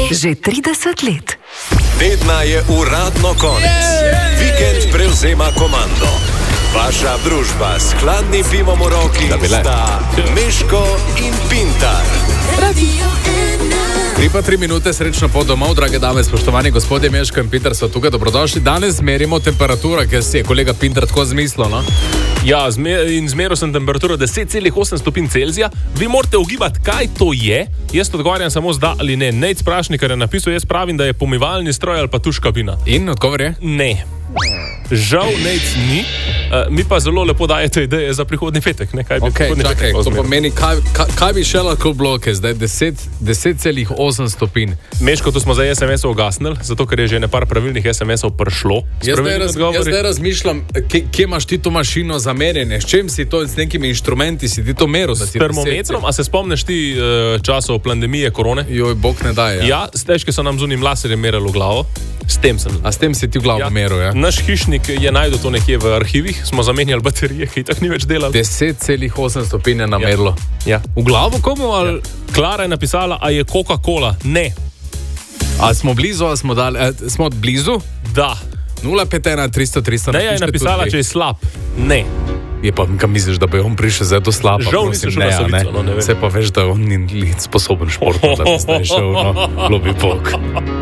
Že 30 let. Tedna je uradno konec. Vikend prevzema komando. Vaša družba s hladnim pivom v roki sta Meško in Pintar. 3 minute, srečno pot domov, drage dame, spoštovani gospodje, Meško in Pintar so tukaj, dobrodošli. Danes merimo temperaturo, ker si je kolega Pintar tako zmislil, no? Ja, zmeril sem temperaturo 10,8 stopinj Celzija. Vi morate ugibati, kaj to je. Jaz odgovarjam samo z da ali ne. Nec Prašnikar je napisal, jaz pravim, da je pomivalni stroj ali pa tuš kabina. In odgovor je? Ne. Žal nec ni, mi pa zelo lepo dajete ideje za prihodni petek. Ne? Kaj bi prihodni petek to pomeni, kaj bi še lahko bloke, zdaj 10,8 stopinj. Meško, tu smo za SMS-ov ugasnili, zato ker je že nepar pravilnih SMS-ov prišlo. Jaz zdaj razmišljam, kje imaš ti to mašino za merjenje, s čem si to, s nekimi inštrumenti si ti to meril? S termometrom, a se spomniš ti časov pandemije korone? Joj, bog ne daje. Ja, stežke so nam z unim laserjem merili v glavo. S tem si ti v glavo meril, ja? Naš hišnik je najdel to nekje v arhivih, smo zamenjali baterije, ki tako ni več delal. 10,8 stopinj je namerilo. Ja. V glavo komu? Ali? Ja. Klara je napisala, a je Coca-Cola? Ne. A smo blizu, a smo dali? Smo blizu? Da. 051 300 300. Ne, je napisala, če je slab. Ne. Je pa, kam misliš, da bi on prišel zdaj do slaba? Žal nisem šel na Savico, no, ne vem. Se pa veš, da on ni sposoben športno, da bi zdaj šel, no, ljubi bog.